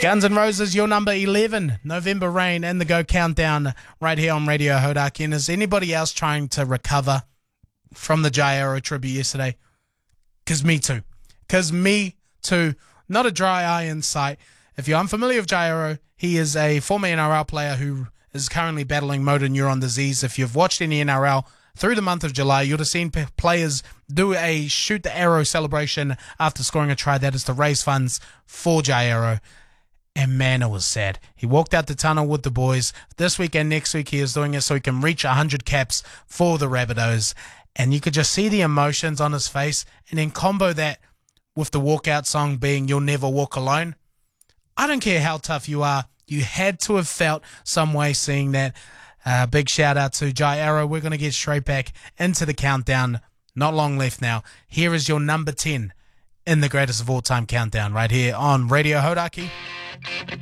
Guns N' Roses, your number 11, November Rain, and the Go Countdown right here on Radio Hodaki. And is anybody else trying to recover from the Jai Arrow tribute yesterday? Because me too. Not a dry eye in sight. If you're unfamiliar with Jai Arrow, he is a former NRL player who is currently battling motor neuron disease. If you've watched any NRL through the month of July, you'll have seen players do a shoot the arrow celebration after scoring a try. That is to raise funds for Jai Arrow. And man, it was sad. He walked out the tunnel with the boys. This week and next week he is doing it so he can reach 100 caps for the Rabbitohs. And you could just see the emotions on his face. And then combo that with the walkout song being You'll Never Walk Alone. I don't care how tough you are. You had to have felt some way seeing that. Big shout out to Jai Arrow. We're going to get straight back into the countdown. Not long left now. Here is your number 10 in the greatest of all time countdown right here on Radio Hodaki.